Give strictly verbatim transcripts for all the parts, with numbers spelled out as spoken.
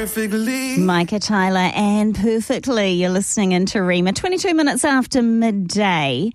perfectly. Micah Tyler and Perfectly. You're listening into Rhema. twenty-two minutes after midday.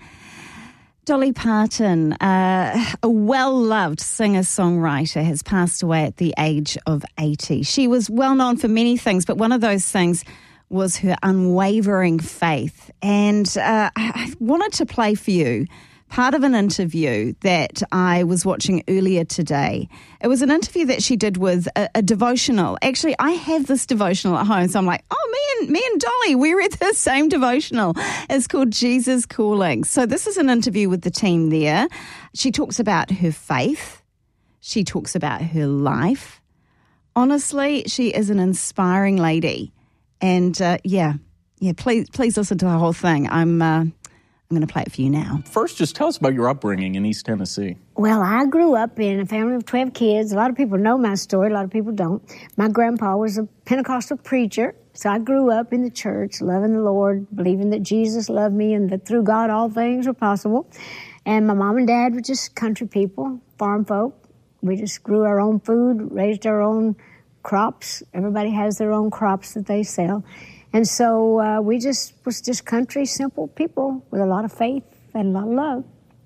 Dolly Parton, uh, a well-loved singer-songwriter, has passed away at the age of eighty. She was well known for many things, but one of those things was her unwavering faith. And uh, I wanted to play for you part of an interview that I was watching earlier today. It was an interview that she did with a, a devotional. Actually, I have this devotional at home, so I'm like, oh, me and, me and Dolly, we read the same devotional. It's called Jesus Calling. So this is an interview with the team there. She talks about her faith. She talks about her life. Honestly, she is an inspiring lady. And uh, yeah, yeah, please, please listen to the whole thing. I'm... Uh, I'm going to play it for you now. First, just tell us about your upbringing in East Tennessee. Well, I grew up in a family of twelve kids. A lot of people know my story. A lot of people don't. My grandpa was a Pentecostal preacher, so I grew up in the church, loving the Lord, believing that Jesus loved me and that through God all things are possible. And my mom and dad were just country people, farm folk. We just grew our own food, raised our own crops. Everybody has their own crops that they sell. And so uh, we just was just country, simple people with a lot of faith and a lot of love.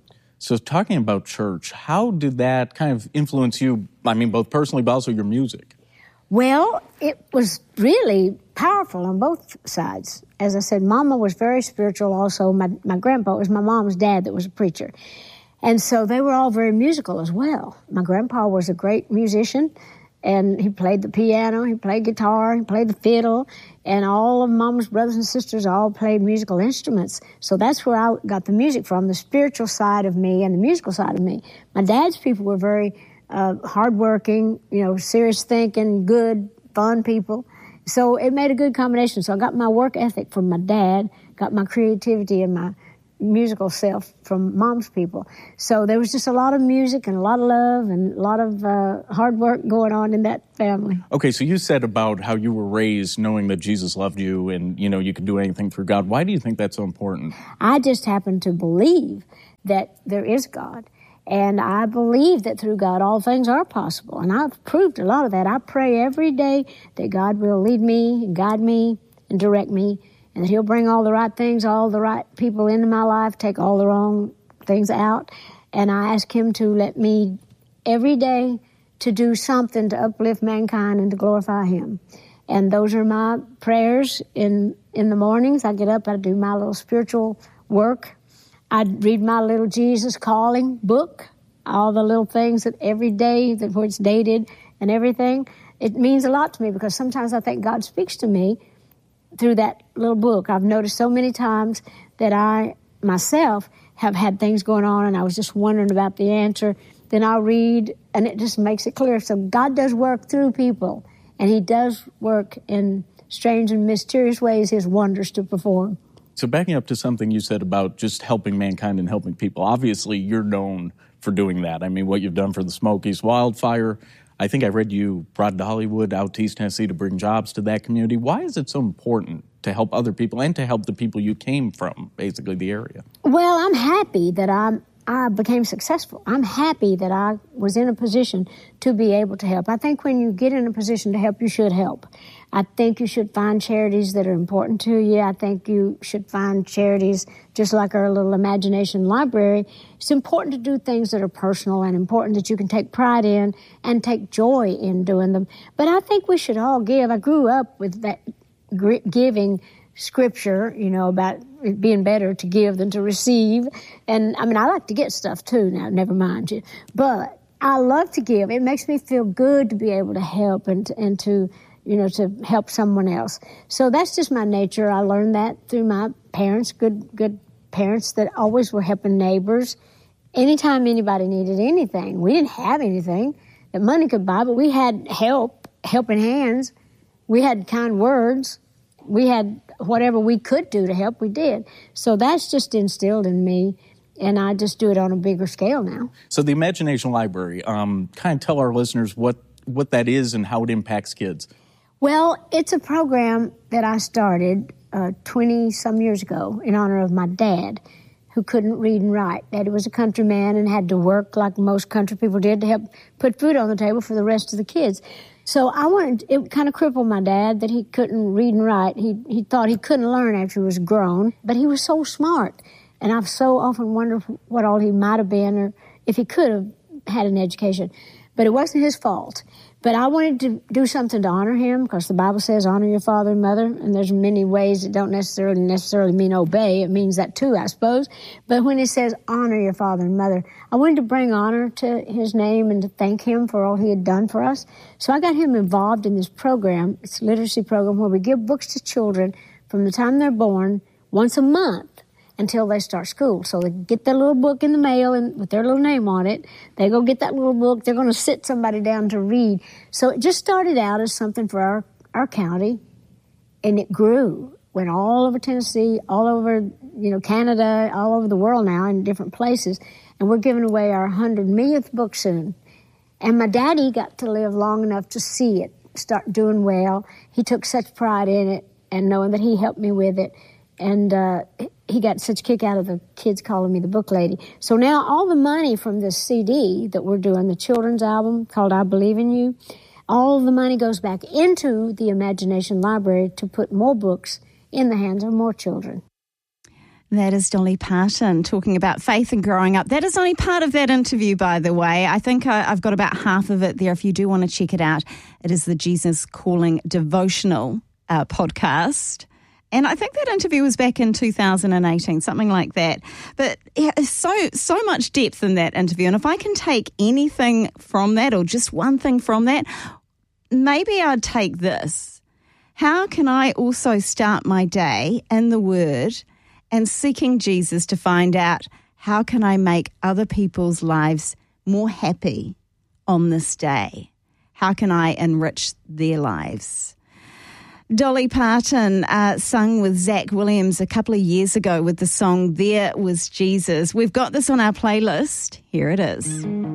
So talking about church, how did that kind of influence you, I mean, both personally, but also your music? Well, it was really powerful on both sides. As I said, Mama was very spiritual also. My, my grandpa was my mom's dad that was a preacher. And so they were all very musical as well. My grandpa was a great musician. And he played the piano, he played guitar, he played the fiddle, and all of Mama's brothers and sisters all played musical instruments. So that's where I got the music from, the spiritual side of me and the musical side of me. My dad's people were very uh, hardworking, you know, serious thinking, good, fun people. So it made a good combination. So I got my work ethic from my dad, got my creativity and my musical self from Mom's people. So there was just a lot of music and a lot of love and a lot of uh, hard work going on in that family. Okay, so you said about how you were raised knowing that Jesus loved you and, you know, you could do anything through God. Why do you think that's so important? I just happen to believe that there is God. And I believe that through God all things are possible. And I've proved a lot of that. I pray every day that God will lead me and guide me and direct me, and that he'll bring all the right things, all the right people into my life, take all the wrong things out. And I ask him to let me every day to do something to uplift mankind and to glorify him. And those are my prayers in, in the mornings. I get up, I do my little spiritual work. I read my little Jesus Calling book, all the little things that every day, that where it's dated and everything. It means a lot to me because sometimes I think God speaks to me through that little book. I've noticed so many times that I, myself, have had things going on and I was just wondering about the answer. Then I'll read and it just makes it clear. So God does work through people and he does work in strange and mysterious ways, his wonders to perform. So backing up to something you said about just helping mankind and helping people, obviously you're known for doing that. I mean, what you've done for the Smokies Wildfire, I think I read you brought to Hollywood, out to East Tennessee to bring jobs to that community. Why is it so important to help other people and to help the people you came from, basically the area? Well, I'm happy that I'm, I became successful. I'm happy that I was in a position to be able to help. I think when you get in a position to help, you should help. I think you should find charities that are important to you. I think you should find charities just like our little imagination library. It's important to do things that are personal and important that you can take pride in and take joy in doing them. But I think we should all give. I grew up with that giving scripture, you know, about it being better to give than to receive. And, I mean, I like to get stuff, too, now, never mind you. But I love to give. It makes me feel good to be able to help and and to, you know, to help someone else. So that's just my nature. I learned that through my parents, good good parents that always were helping neighbors. Anytime anybody needed anything, we didn't have anything that money could buy, but we had help, helping hands. We had kind words. We had whatever we could do to help, we did. So that's just instilled in me, and I just do it on a bigger scale now. So the Imagination Library, um, kind of tell our listeners what, what that is and how it impacts kids. Well, it's a program that I started uh, twenty-some years ago in honor of my dad, who couldn't read and write. Daddy was a country man and had to work like most country people did to help put food on the table for the rest of the kids. So I wanted, it kind of crippled my dad that he couldn't read and write. He he thought he couldn't learn after he was grown, but he was so smart. And I've so often wondered what all he might have been, or if he could have had an education. But it wasn't his fault. But I wanted to do something to honor him, because the Bible says honor your father and mother, and there's many ways that don't necessarily necessarily mean obey. It means that too, I suppose. But when it says honor your father and mother, I wanted to bring honor to his name and to thank him for all he had done for us. So I got him involved in this program. It's a literacy program where we give books to children from the time they're born once a month until they start school. So they get their little book in the mail and with their little name on it. They go get that little book. They're going to sit somebody down to read. So it just started out as something for our, our county, and it grew. Went all over Tennessee, all over, you know, Canada, all over the world now in different places. And we're giving away our one hundred millionth book soon. And my daddy got to live long enough to see it start doing well. He took such pride in it, and knowing that he helped me with it. And uh, he got such a kick out of the kids calling me the book lady. So now all the money from this C D that we're doing, the children's album called I Believe in You, all the money goes back into the Imagination Library to put more books in the hands of more children. That is Dolly Parton talking about faith and growing up. That is only part of that interview, by the way. I think I, I've got about half of it there if you do want to check it out. It is the Jesus Calling Devotional uh, podcast. And I think that interview was back in two thousand eighteen, something like that. But yeah, so so much depth in that interview. And if I can take anything from that, or just one thing from that, maybe I'd take this. How can I also start my day in the Word and seeking Jesus to find out how can I make other people's lives more happy on this day? How can I enrich their lives? Dolly Parton uh, sung with Zach Williams a couple of years ago with the song There Was Jesus. We've got this on our playlist. Here it is.